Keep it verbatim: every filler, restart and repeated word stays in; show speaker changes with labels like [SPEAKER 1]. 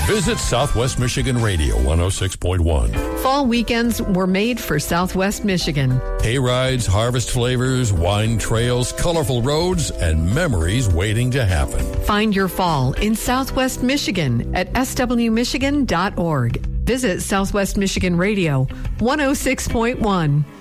[SPEAKER 1] Visit Southwest Michigan Radio one oh six point one.
[SPEAKER 2] Fall weekends were made for Southwest Michigan.
[SPEAKER 1] Hay rides, harvest flavors, wine trails, colorful roads, and memories waiting to happen.
[SPEAKER 2] Find your fall in Southwest Michigan at s w michigan dot org. Visit Southwest Michigan Radio one oh six point one.